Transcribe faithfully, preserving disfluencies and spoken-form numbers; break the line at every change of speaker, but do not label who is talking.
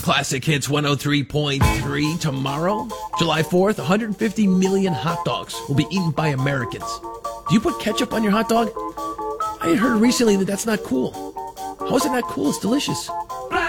Classic Hits one oh three point three. Tomorrow, July fourth, one hundred fifty million hot dogs will be eaten by Americans. Do you put ketchup on your hot dog? I heard recently that that's not cool. How is it not cool? It's delicious.